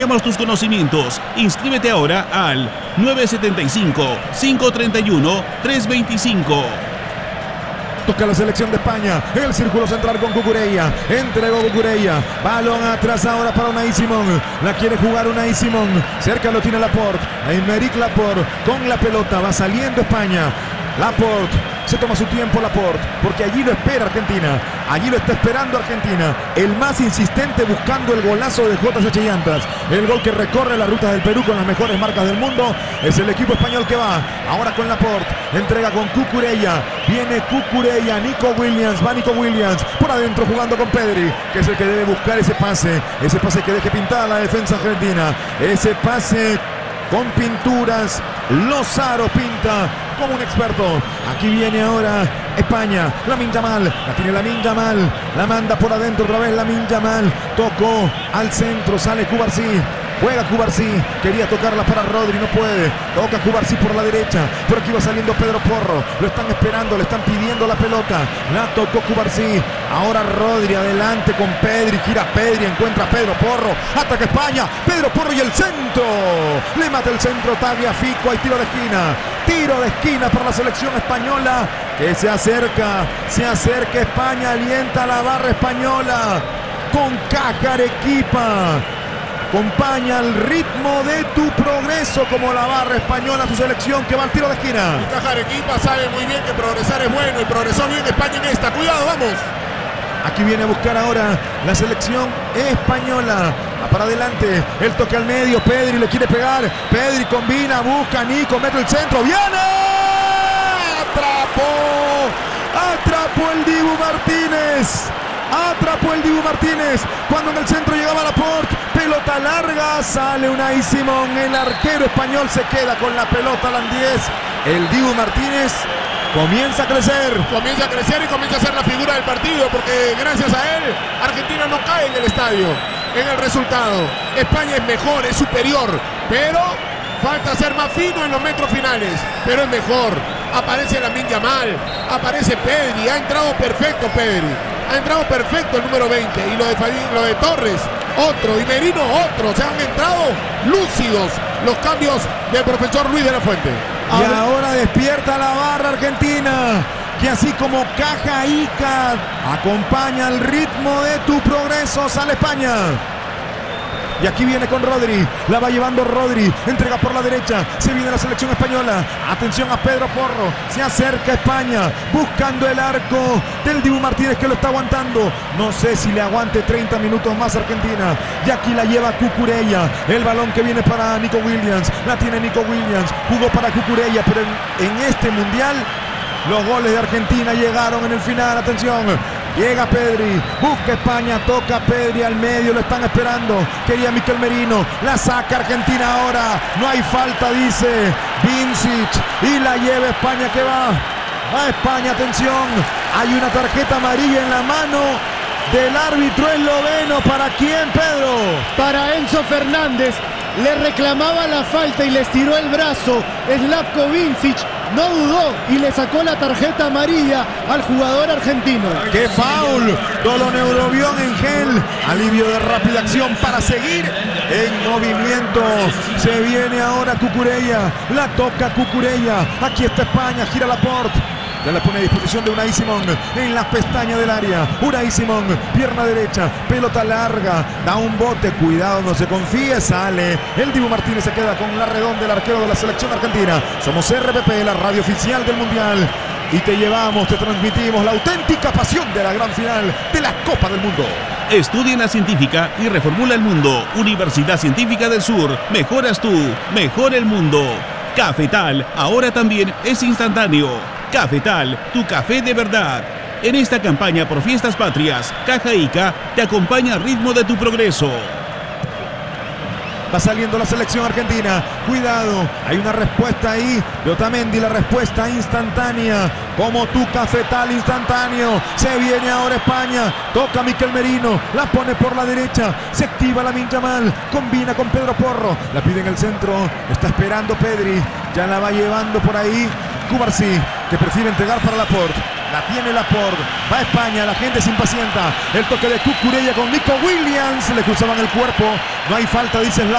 Ampliamos tus conocimientos. Inscríbete ahora al 975-531-325. Toca la selección de España. El círculo central con Cucurella. Entregó Cucurella. Balón atrás ahora para Unai Simón. La quiere jugar Unai Simón. Cerca lo tiene Laporte. Aymeric Laporte con la pelota. Va saliendo España. Laporte. Se toma su tiempo Laporte, porque allí lo espera Argentina. Allí lo está esperando Argentina. El más insistente buscando el golazo de JSH Llantas. El gol que recorre las rutas del Perú con las mejores marcas del mundo. Es el equipo español que va. Ahora con Laporte. Entrega con Cucurella. Viene Cucurella. Nico Williams. Va Nico Williams. Por adentro jugando con Pedri, que es el que debe buscar ese pase. Ese pase que deje pintada la defensa argentina. Ese pase con pinturas. Lozaro pinta como un experto. Aquí viene ahora España. Lamine Yamal. La tiene Lamine Yamal. La manda por adentro otra vez Lamine Yamal. Tocó al centro. Sale Cubarsí. Juega Cubarsí. Quería tocarla para Rodri. No puede. Toca Cubarsí por la derecha. Por aquí va saliendo Pedro Porro. Lo están esperando. Le están pidiendo la pelota. La tocó Cubarsí. Ahora Rodri adelante con Pedri. Gira Pedri. Encuentra a Pedro Porro. Ataca España. Pedro Porro y el centro. Le mata el centro Tagliafico. Hay tiro de esquina. Tiro de esquina para la selección española, que se acerca España, alienta la barra española con Caja Arequipa. Acompaña el ritmo de tu progreso como la barra española, su selección que va al tiro de esquina. Y Caja Arequipa sabe muy bien que progresar es bueno y progresó bien España en esta. Cuidado, vamos. Aquí viene a buscar ahora la selección española. Va para adelante. El toque al medio. Pedri le quiere pegar. Pedri combina, busca. Nico mete el centro. ¡Viene! Atrapó el Dibu Martínez. Atrapó el Dibu Martínez. Cuando en el centro llegaba Laporte. Pelota larga. Sale Unai Simón. El arquero español se queda con la pelota. La 10. El Dibu Martínez comienza a crecer y comienza a ser la figura del partido, porque gracias a él Argentina no cae en el estadio, en el resultado. España es mejor, es superior, pero falta ser más fino en los metros finales, pero es mejor. Aparece Lamine Yamal, aparece Pedri, ha entrado perfecto Pedri, ha entrado perfecto el número 20, y lo de Torres, otro, y Merino otro. Se han entrado lúcidos los cambios del profesor Luis de la Fuente. Y ahora despierta la barra argentina, que así como Caja Ica acompaña el ritmo de tu progreso. Sale España. Y aquí viene con Rodri. La va llevando Rodri. Entrega por la derecha. Se viene la selección española. Atención a Pedro Porro. Se acerca España. Buscando el arco del Dibu Martínez, que lo está aguantando. No sé si le aguante 30 minutos más Argentina. Y aquí la lleva Cucurella. El balón que viene para Nico Williams. La tiene Nico Williams. Jugó para Cucurella. Pero en este mundial los goles de Argentina llegaron en el final. Atención. Llega Pedri, busca España, toca Pedri al medio, lo están esperando. Quería Mikel Merino, la saca Argentina ahora. No hay falta, dice Vincic. Y la lleva España, que va a España, atención. Hay una tarjeta amarilla en la mano del árbitro esloveno. ¿Para quién, Pedro? Para Enzo Fernández. Le reclamaba la falta y le estiró el brazo. Slavko Vincic no dudó y le sacó la tarjeta amarilla al jugador argentino. ¡Qué foul! Doloneurobión en gel. Alivio de rápida acción para seguir en movimiento. Se viene ahora Cucurella. La toca Cucurella. Aquí está España. Gira Laporte. Ya la pone a disposición de Unai Simón en las pestañas del área. Unai Simón, pierna derecha, pelota larga, da un bote, cuidado, no se confíe, sale. El Dibu Martínez se queda con la redonda del arquero de la selección argentina. Somos RPP, la radio oficial del Mundial. Y te llevamos, te transmitimos la auténtica pasión de la gran final de la Copa del Mundo. Estudia en la científica y reformula el mundo. Universidad Científica del Sur. Mejoras tú, mejora el mundo. Cafetal, ahora también es instantáneo. Cafetal, tu café de verdad. En esta campaña por Fiestas Patrias, Caja Ica te acompaña al ritmo de tu progreso. Va saliendo la selección argentina. Cuidado, hay una respuesta ahí de Otamendi, la respuesta instantánea. Como tu Cafetal instantáneo. Se viene ahora España. Toca Mikel Merino. La pone por la derecha. Se activa Lamine Yamal. Combina con Pedro Porro. La pide en el centro. Está esperando Pedri. Ya la va llevando por ahí Cubarsí, que prefiere entregar para Laporte. La tiene Laporte. Va a España. La gente se impacienta. El toque de Cucurella con Nico Williams. Le cruzaban el cuerpo. No hay falta, dice Zlatan.